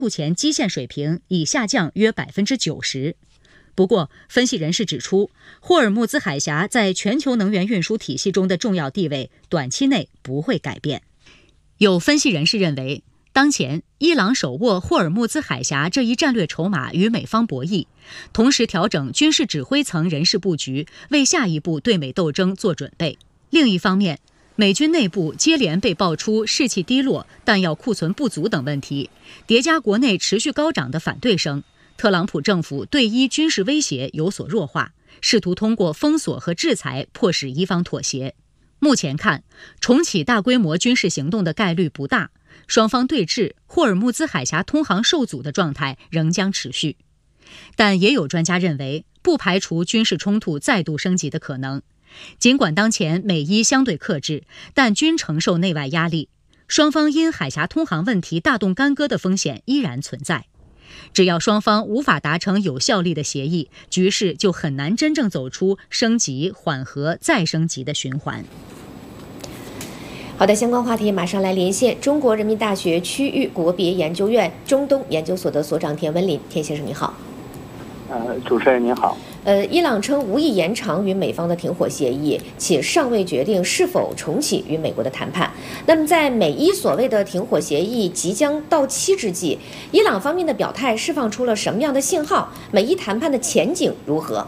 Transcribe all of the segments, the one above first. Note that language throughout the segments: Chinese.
目前基线水平已下降约90%。不过，分析人士指出，霍尔木兹海峡在全球能源运输体系中的重要地位，短期内不会改变。有分析人士认为，当前伊朗手握霍尔木兹海峡这一战略筹码与美方博弈，同时调整军事指挥层人事布局，为下一步对美斗争做准备。另一方面，美军内部接连被爆出士气低落、弹药库存不足等问题，叠加国内持续高涨的反对声，特朗普政府对伊军事威胁有所弱化，试图通过封锁和制裁迫使伊方妥协。目前看，重启大规模军事行动的概率不大，双方对峙、霍尔木兹海峡通航受阻的状态仍将持续。但也有专家认为，不排除军事冲突再度升级的可能。尽管当前美伊相对克制，但均承受内外压力，双方因海峡通航问题大动干戈的风险依然存在。只要双方无法达成有效力的协议，局势就很难真正走出升级、缓和、再升级的循环。 好的，相关话题马上来连线中国人民大学区域国别研究院中东研究所的所长田文林。田先生你好。 主持人您好。 伊朗称无意延长与美方的停火协议，且尚未决定是否重启与美国的谈判。那么，在美伊所谓的停火协议即将到期之际，伊朗方面的表态释放出了什么样的信号？美伊谈判的前景如何？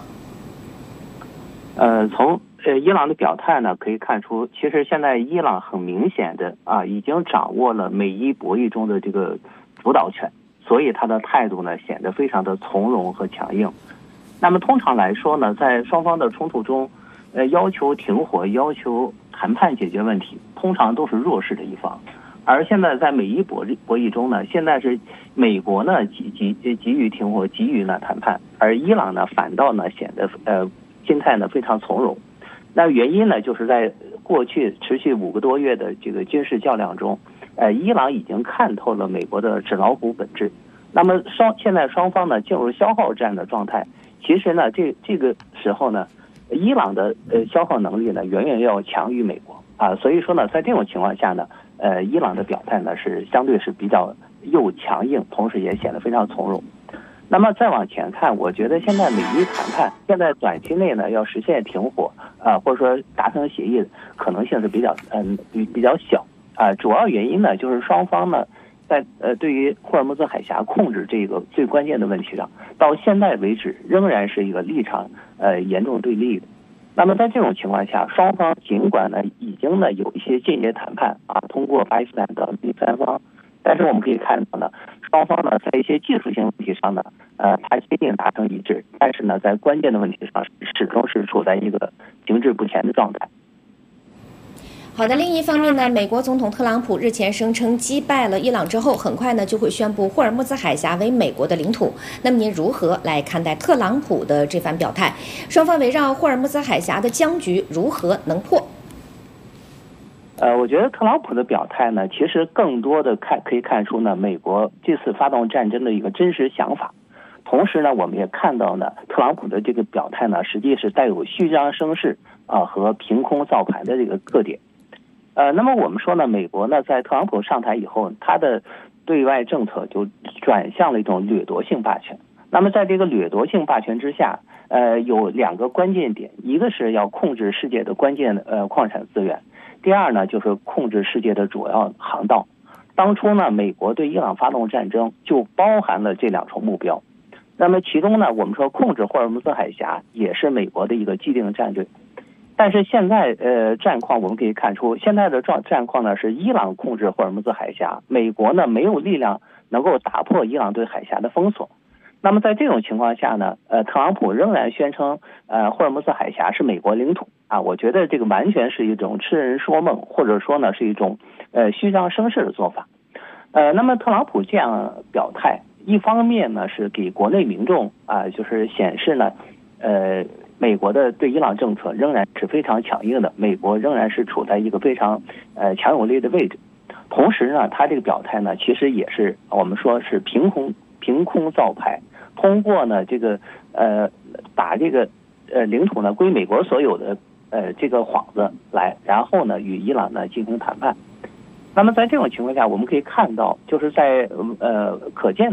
从伊朗的表态呢，可以看出，其实现在伊朗很明显的已经掌握了美伊博弈中的这个主导权，所以他的态度呢显得非常的从容和强硬。那么通常来说呢，在双方的冲突中，要求停火、要求谈判解决问题，通常都是弱势的一方。而现在在美伊博弈中呢，现在是美国呢急于停火，急于呢谈判，而伊朗呢反倒呢显得心态呢非常从容。那原因呢，就是在过去持续5个多月的这个军事较量中，伊朗已经看透了美国的纸老虎本质。那么现在双方呢进入消耗战的状态。其实呢，这个时候呢，伊朗的消耗能力呢远远要强于美国所以说呢，在这种情况下呢，伊朗的表态呢是相对是比较又强硬，同时也显得非常从容。那么再往前看，我觉得现在美伊谈判现在短期内呢要实现停火或者说达成协议可能性是比较小主要原因呢就是双方呢。在对于霍尔木兹海峡控制这个最关键的问题上，到现在为止仍然是一个立场严重对立的。那么在这种情况下，双方尽管呢已经呢有一些间接谈判通过巴基斯坦等第三方，但是我们可以看到呢，双方呢在一些技术性问题上呢还不一定达成一致，但是呢在关键的问题上始终是处在一个停滞不前的状态。 好的，另一方面呢，美国总统特朗普日前声称击败了伊朗之后，很快呢就会宣布霍尔木兹海峡为美国的领土。那么您如何来看待特朗普的这番表态？双方围绕霍尔木兹海峡的僵局如何能破？ 我觉得特朗普的表态呢，其实更多的可以看出呢，美国这次发动战争的一个真实想法。同时呢，我们也看到呢，特朗普的这个表态呢，实际是带有虚张声势和凭空造反的这个特点。那么我们说呢，美国呢在特朗普上台以后，他的对外政策就转向了一种掠夺性霸权。那么在这个掠夺性霸权之下，有2个关键点，一个是要控制世界的关键矿产资源，第二呢就是控制世界的主要航道。当初呢，美国对伊朗发动战争就包含了这2重目标。那么其中呢，我们说控制霍尔木兹海峡也是美国的一个既定战略。但是现在战况我们可以看出，现在的战况呢是伊朗控制霍尔木兹海峡，美国呢没有力量能够打破伊朗对海峡的封锁。那么在这种情况下呢，特朗普仍然宣称霍尔木兹海峡是美国领土我觉得这个完全是一种痴人说梦，或者说呢是一种虚张声势的做法。那么特朗普这样表态，一方面呢是给国内民众就是显示呢美国的对伊朗政策仍然是非常强硬的，美国仍然是处在一个非常强有力的位置。同时呢，他这个表态呢，其实也是我们说是凭空造牌，通过呢这个把这个领土呢归美国所有的这个幌子来，然后呢与伊朗呢进行谈判。 那么在这种情况下，我们可以看到，就是在可见